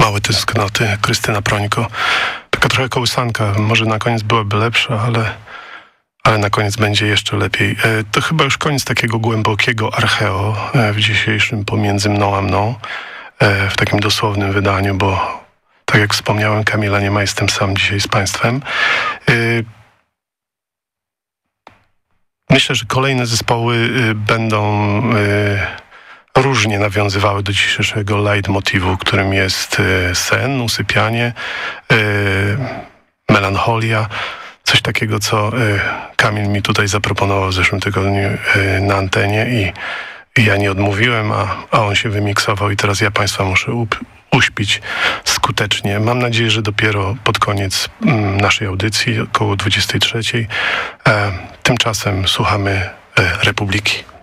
Małe tęsknoty, Krystyna Prońko. Taka trochę kołysanka, może na koniec byłaby lepsza, ale na koniec będzie jeszcze lepiej. To chyba już koniec takiego głębokiego archeo w dzisiejszym Pomiędzy mną a mną, w takim dosłownym wydaniu, bo tak jak wspomniałem, Kamila nie ma, jestem sam dzisiaj z Państwem. Myślę, że kolejne zespoły będą różnie nawiązywały do dzisiejszego leitmotivu, którym jest sen, usypianie, melancholia. Coś takiego, co Kamil mi tutaj zaproponował w zeszłym tygodniu na antenie i ja nie odmówiłem, a on się wymiksował i teraz ja Państwa muszę uśpić skutecznie. Mam nadzieję, że dopiero pod koniec naszej audycji, około 23:00. Tymczasem słuchamy Republiki.